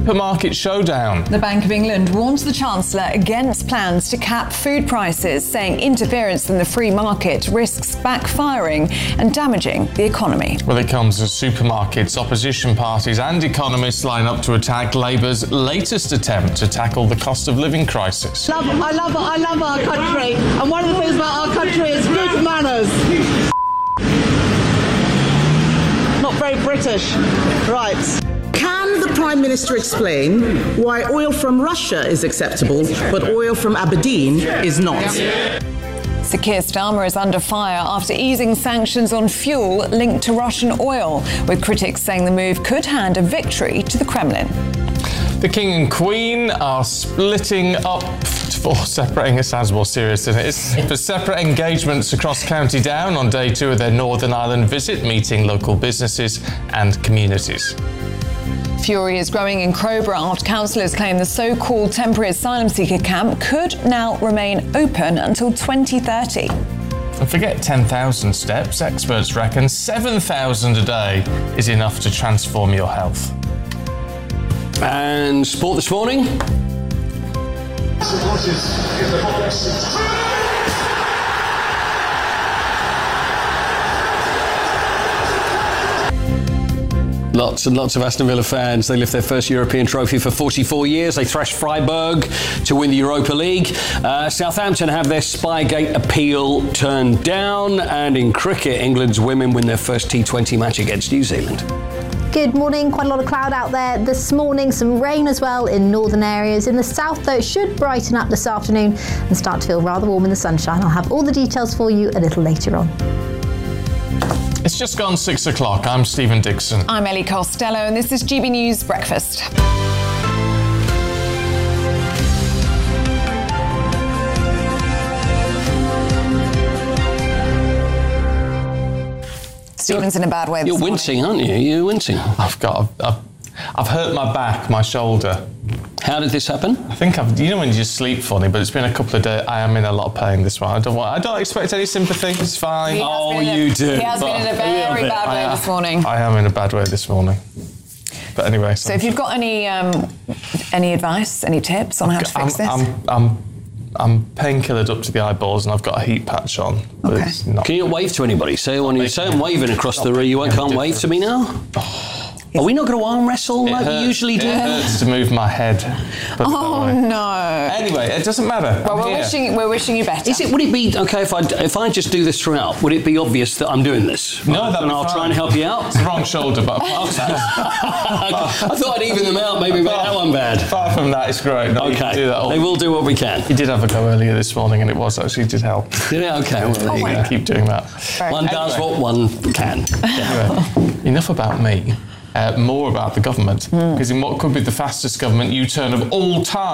supermarket showdown. The Bank of England warns the Chancellor against plans to cap food prices, saying interference in the free market risks backfiring and damaging the economy. Well, it comes as supermarkets, opposition parties and economists line up to attack Labour's latest attempt to tackle the cost of living crisis. I love our country, and one of the things about our country is good manners. Not very British. Right. Can the Prime Minister explain why oil from Russia is acceptable, but oil from Aberdeen is not? Sir Keir Starmer is under fire after easing sanctions on fuel linked to Russian oil, with critics saying the move could hand a victory to the Kremlin. The King and Queen are splitting up for separating. It sounds more serious than it is. For separate engagements across County Down on day 2 of their Northern Ireland visit, meeting local businesses and communities. Fury is growing in Crowborough after councillors claim the so-called temporary asylum seeker camp could now remain open until 2030. And forget 10,000 steps. Experts reckon 7,000 a day is enough to transform your health. And sport this morning. Lots and lots of Aston Villa fans. They lift their first European trophy for 44 years. They thrashed Freiburg to win the Europa League. Southampton have their Spygate appeal turned down. And in cricket, England's women win their first T20 match against New Zealand. Good morning. Quite a lot of cloud out there this morning. Some rain as well in northern areas. In the south, though, it should brighten up this afternoon and start to feel rather warm in the sunshine. I'll have all the details for you a little later on. It's just gone 6 o'clock. I'm Stephen Dixon. I'm Ellie Costello, and this is GB News Breakfast. Stephen's in a bad way this You're morning. wincing, aren't you? You're wincing. I've hurt my back, my shoulder. How did this happen? I think you know when you just sleep funny, but it's been a couple of days. I am in a lot of pain this one. I don't expect any sympathy. It's fine. Oh, you do. He has been in a very bad way this morning. I am in a bad way this morning. But anyway. So if you've got any advice, any tips on how to fix this? I'm painkillered up to the eyeballs and I've got a heat patch on. But Okay. it's not. Can you wave to anybody? Say when you say I'm waving across the room, you can't wave to me now? Are we not going to arm wrestle like we usually do? It hurts to move my head. Oh no! Anyway, it doesn't matter. Well, we're wishing you better. Would it be okay if I just do this throughout? Would it be obvious that I'm doing this? No, and I'll try and help you out. It's the wrong shoulder, but apart from that, I thought I'd even them out, maybe make that one bad. apart from that, it's great. No, you can do that all. They will do what we can. You did have a go earlier this morning, and it did help. Did it? Okay, well, there you go. Keep doing that. One does what one can. Anyway, enough about me. More about the government, because in what could be the fastest government U-turn of all time.